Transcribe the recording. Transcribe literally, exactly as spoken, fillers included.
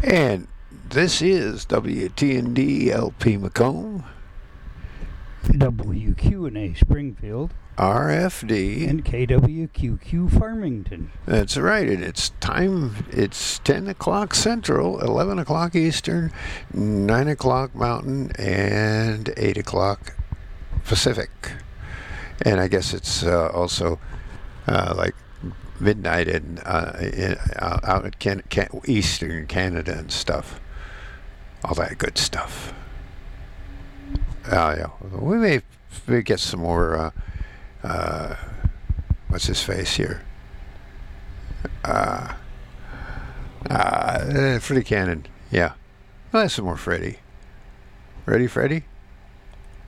And this is W T N D L P Macomb, W Q N A Springfield, R F D, and K W Q Q Farmington. That's right, and it's time, it's ten o'clock Central, eleven o'clock Eastern, nine o'clock Mountain, and eight o'clock Pacific. And I guess it's uh, also uh, like midnight in, uh, in uh, out at Can- Can- Eastern Canada and stuff. All that good stuff. Uh, yeah. We may, may get some more, uh, uh, what's his face here? Uh, uh, Freddie Cannon. Yeah. We'll have some more Freddie. Ready, Freddie?